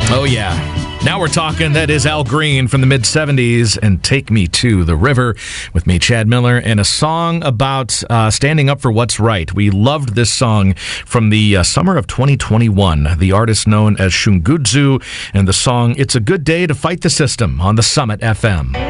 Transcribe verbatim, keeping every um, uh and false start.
Oh, yeah. Now we're talking. That is Al Green from the mid-seventies and Take Me to the River with me, Chad Miller, and a song about uh, standing up for what's right. We loved this song from the uh, summer of twenty twenty-one. The artist known as Shungudzu and the song It's a Good Day to Fight the System on the Summit F M.